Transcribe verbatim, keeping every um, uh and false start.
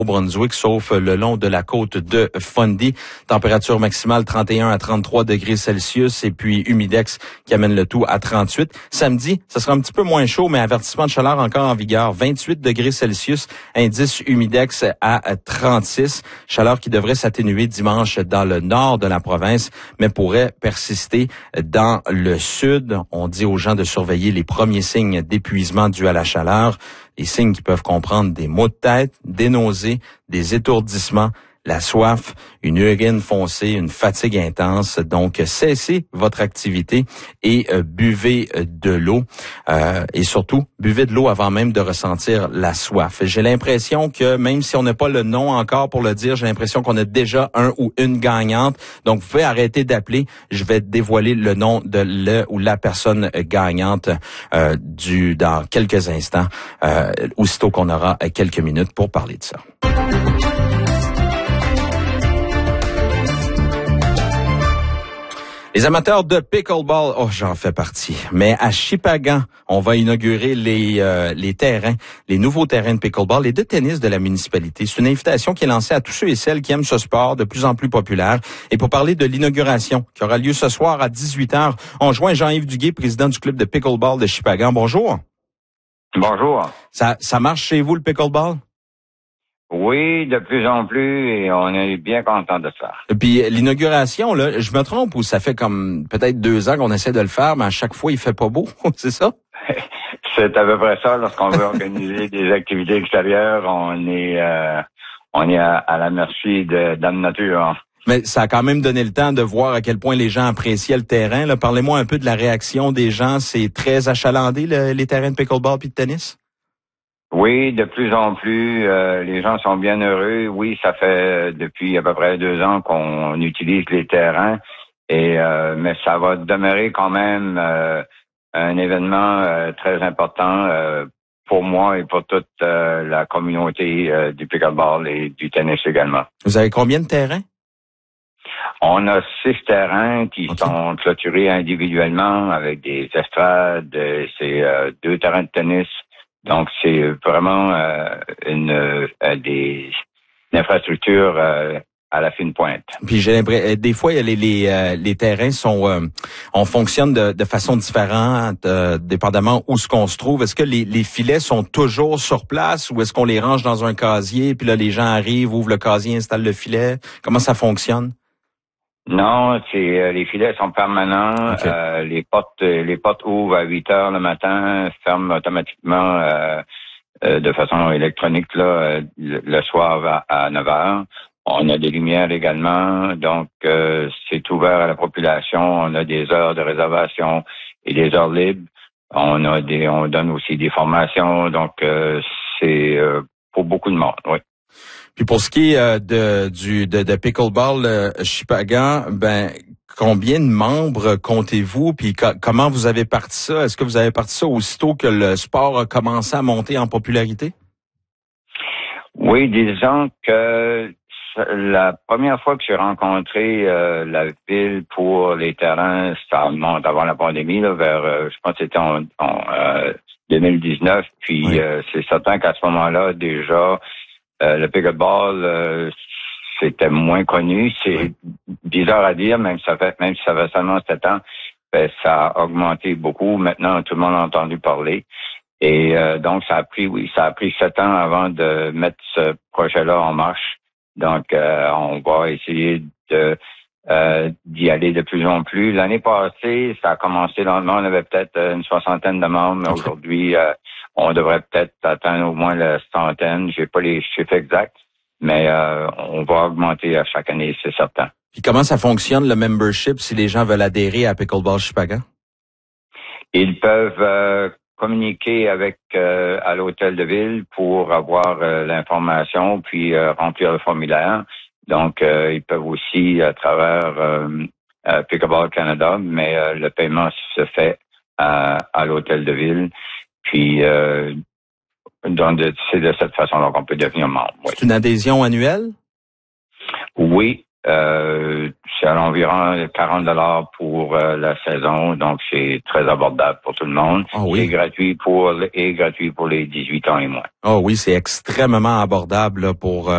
au Brunswick, sauf le long de la côte de Fundy. Température maximale trente et un à trente-trois degrés Celsius et puis humidex qui amène le tout à trente-huit. Samedi, ça sera un petit peu moins chaud, mais avertissement de chaleur encore en vigueur. vingt-huit degrés Celsius, indice humidex à trente-six. Chaleur qui devrait s'atténuer dimanche dans le nord de la province, mais pourrait persister dans le sud. On dit aux gens de surveiller les premiers signes d'épuisement dû à la chaleur. Les signes qui peuvent comprendre des maux de tête, des nausées, des étourdissements, la soif, une urine foncée, une fatigue intense. Donc, cessez votre activité et euh, buvez de l'eau. Euh, et surtout, buvez de l'eau avant même de ressentir la soif. J'ai l'impression que, même si on n'a pas le nom encore pour le dire, j'ai l'impression qu'on a déjà un ou une gagnante. Donc, vous pouvez arrêter d'appeler. Je vais dévoiler le nom de le ou la personne gagnante euh, du dans quelques instants, euh, aussitôt qu'on aura quelques minutes pour parler de ça. Les amateurs de pickleball, oh, j'en fais partie. Mais à Shippagan, on va inaugurer les euh, les terrains, les nouveaux terrains de pickleball et de tennis de la municipalité. C'est une invitation qui est lancée à tous ceux et celles qui aiment ce sport de plus en plus populaire. Et pour parler de l'inauguration qui aura lieu ce soir à dix-huit heures, on joint Jean-Yves Duguay, président du club de pickleball de Shippagan. Bonjour. Bonjour. Ça ça marche chez vous le pickleball? Oui, de plus en plus, et on est bien content de ça. Puis l'inauguration, là, je me trompe ou ça fait comme peut-être deux ans qu'on essaie de le faire, mais à chaque fois, il fait pas beau, c'est ça? C'est à peu près ça. Lorsqu'on veut organiser des activités extérieures, on est euh, on est à, à la merci de, de la nature. Mais ça a quand même donné le temps de voir à quel point les gens appréciaient le terrain. Là. Parlez-moi un peu de la réaction des gens. C'est très achalandé, le, les terrains de pickleball puis de tennis? Oui, de plus en plus, euh, les gens sont bien heureux. Oui, ça fait depuis à peu près deux ans qu'on utilise les terrains, et euh, mais ça va demeurer quand même euh, un événement euh, très important euh, pour moi et pour toute euh, la communauté euh, du pickleball et du tennis également. Vous avez combien de terrains? On a six terrains qui okay. sont clôturés individuellement avec des estrades. C'est euh, deux terrains de tennis. Donc, c'est vraiment euh, une, euh, des une infrastructures euh, à la fine pointe. Puis j'ai l'impression, des fois, les les, euh, les terrains sont, euh, on fonctionne de, de façon différente, euh, dépendamment où ce qu'on se trouve. Est-ce que les, les filets sont toujours sur place ou est-ce qu'on les range dans un casier puis là les gens arrivent, ouvrent le casier, installent le filet? Comment ça fonctionne? Non, c'est euh, les filets sont permanents. Okay. Euh, les portes, les portes ouvrent à huit heures le matin, ferment automatiquement euh, euh, de façon électronique là le, le soir à, à neuf heures. On a des lumières également, donc euh, c'est ouvert à la population. On a des heures de réservation et des heures libres. On a des, on donne aussi des formations, donc euh, c'est euh, pour beaucoup de monde. Oui. Puis pour ce qui est euh, de du de, de pickleball euh, Shippagan, ben combien de membres comptez-vous? Puis co- comment vous avez parti ça? Est-ce que vous avez parti ça aussitôt que le sport a commencé à monter en popularité? Oui, disons que la première fois que j'ai rencontré euh, la ville pour les terrains, ça remonte avant la pandémie, là, vers euh, je pense que c'était en, en euh, deux mille dix-neuf. Puis oui. euh, c'est certain qu'à ce moment-là, déjà, Euh, le pickleball, euh, c'était moins connu. C'est bizarre à dire, même si ça fait, même si ça fait seulement sept ans, ben, ça a augmenté beaucoup. Maintenant, tout le monde a entendu parler. Et euh, donc, ça a pris, oui, ça a pris sept ans avant de mettre ce projet-là en marche. Donc, euh, on va essayer de euh, d'y aller de plus en plus. L'année passée, ça a commencé lentement. On avait peut-être une soixantaine de membres, mais okay. aujourd'hui, euh, on devrait peut-être atteindre au moins la centaine. J'ai pas les chiffres exacts, mais euh, on va augmenter à chaque année, c'est certain. Puis comment ça fonctionne le membership si les gens veulent adhérer à Pickleball Shippagan? Ils peuvent euh, communiquer avec euh, à l'hôtel de ville pour avoir euh, l'information, puis euh, remplir le formulaire. Donc, euh, ils peuvent aussi à travers euh, euh, Pickleball Canada, mais euh, le paiement se fait à, à l'hôtel de ville. Puis, euh, donc, de, c'est de cette façon-là qu'on peut devenir membre. Oui. C'est une adhésion annuelle? Oui. Euh, c'est à l'environ quarante dollars pour euh, la saison, donc c'est très abordable pour tout le monde. Oh oui. C'est gratuit pour et gratuit pour les dix-huit ans et moins. Oh oui, c'est extrêmement abordable là, pour